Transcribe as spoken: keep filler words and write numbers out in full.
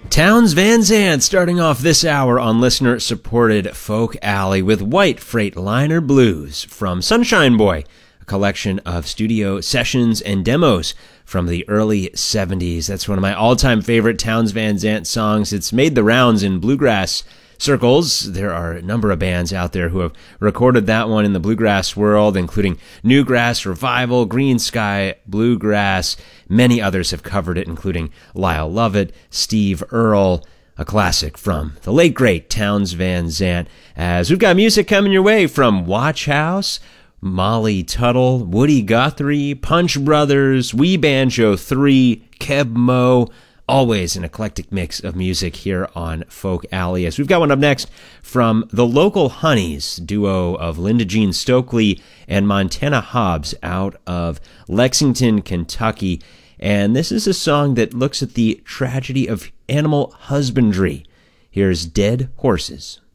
Townes Van Zandt starting off this hour on listener-supported Folk Alley with White Freightliner Blues from Sunshine Boy, a collection of studio sessions and demos from the early seventies. That's one of my all-time favorite Townes Van Zandt songs. It's made the rounds in bluegrass circles. There are a number of bands out there who have recorded that one in the bluegrass world, including Newgrass Revival, Green Sky Bluegrass. Many others have covered it, including Lyle Lovett, Steve Earle, a classic from the late great Townes Van Zandt. As we've got music coming your way from Watch House, Molly Tuttle, Woody Guthrie, Punch Brothers, Wee Banjo three, Keb Mo. Always an eclectic mix of music here on Folk Alley. As we've got one up next from the Local Honeys, duo of Linda Jean Stokely and Montana Hobbs out of Lexington, Kentucky. And this is a song that looks at the tragedy of animal husbandry. Here's Dead Horses.